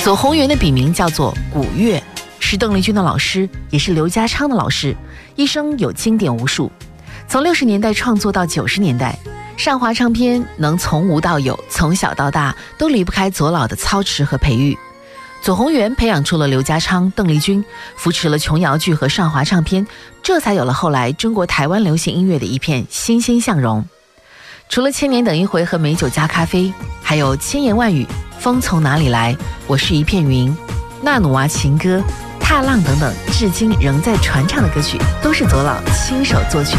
左宏元的笔名叫做古月，是邓丽君的老师，也是刘家昌的老师，一生有经典无数。从60年代创作到90年代，上华唱片能从无到有，从小到大都离不开左老的操持和培育。左宏元培养出了刘家昌、邓丽君，扶持了琼瑶剧和上华唱片，这才有了后来中国台湾流行音乐的一片欣欣向荣。除了千年等一回和美酒加咖啡，还有千言万语、风从哪里来、我是一片云、纳努娃情歌、踏浪等等，至今仍在传唱的歌曲，都是左老亲手作曲。